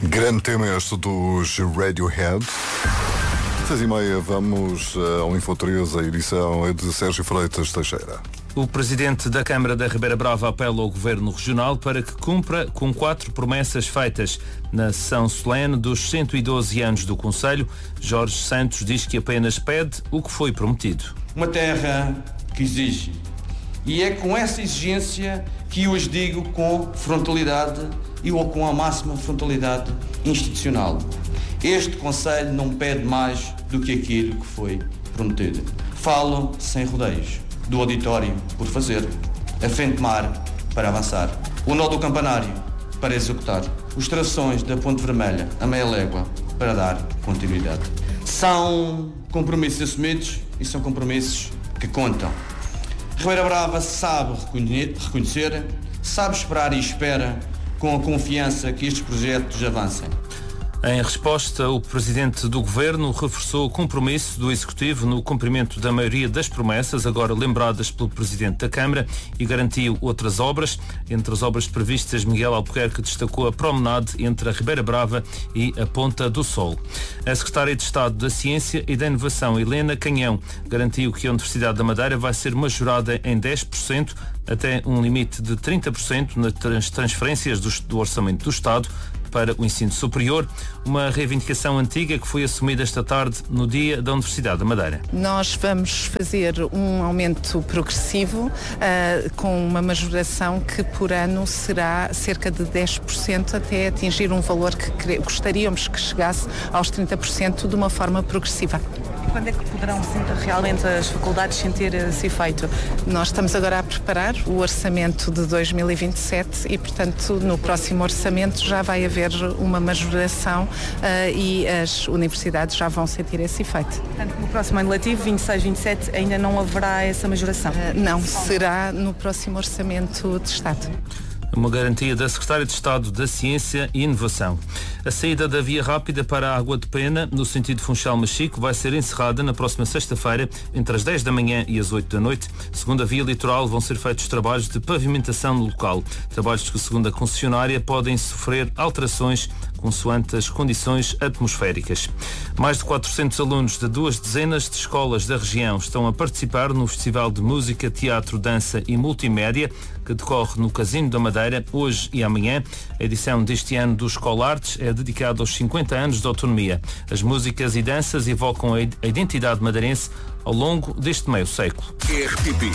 Grande tema este dos Radiohead. 6h30, vamos ao Info3, a edição é de Sérgio Freitas Teixeira. O presidente da Câmara da Ribeira Brava apela ao Governo Regional para que cumpra com 4 promessas feitas na sessão solene dos 112 anos do Conselho. Jorge Santos diz que apenas pede o que foi prometido. Uma terra que exige. E é com essa exigência que eu as digo com frontalidade e com a máxima frontalidade institucional. Este Conselho não pede mais do que aquilo que foi prometido. Falo sem rodeios. Do auditório por fazer, a frente de mar para avançar, o nó do campanário para executar, os trações da Ponte Vermelha a meia légua para dar continuidade. São compromissos assumidos e são compromissos que contam. Ribeira Brava sabe reconhecer, sabe esperar e espera com a confiança que estes projetos avancem. Em resposta, o presidente do Governo reforçou o compromisso do Executivo no cumprimento da maioria das promessas, agora lembradas pelo presidente da Câmara, e garantiu outras obras. Entre as obras previstas, Miguel Albuquerque destacou a promenade entre a Ribeira Brava e a Ponta do Sol. A secretária de Estado da Ciência e da Inovação, Helena Canhão, garantiu que a Universidade da Madeira vai ser majorada em 10%, até um limite de 30% nas transferências do orçamento do Estado para o ensino superior, uma reivindicação antiga que foi assumida esta tarde no Dia da Universidade da Madeira. Nós vamos fazer um aumento progressivo com uma majoração que por ano será cerca de 10% até atingir um valor que gostaríamos que chegasse aos 30% de uma forma progressiva. Quando é que poderão realmente as faculdades sentir esse efeito? Nós estamos agora a preparar o orçamento de 2027 e, portanto, no próximo orçamento já vai haver uma majoração e as universidades já vão sentir esse efeito. Portanto, no próximo ano letivo, 26-27, ainda não haverá essa majoração? Não, será no próximo orçamento de Estado. Uma garantia da Secretária de Estado da Ciência e Inovação. A saída da via rápida para a Água de Pena, no sentido Funchal-Machico, vai ser encerrada na próxima sexta-feira, entre as 10 da manhã e as 8 da noite. Segundo a via litoral, vão ser feitos trabalhos de pavimentação no local. Trabalhos que, segundo a concessionária, podem sofrer alterações consoante as condições atmosféricas. Mais de 400 alunos de 2 dezenas de escolas da região estão a participar no Festival de Música, Teatro, Dança e Multimédia, que decorre no Casino da Madeira, hoje e amanhã. A edição deste ano do Escolartes é dedicada aos 50 anos de autonomia. As músicas e danças evocam a identidade madeirense ao longo deste meio século.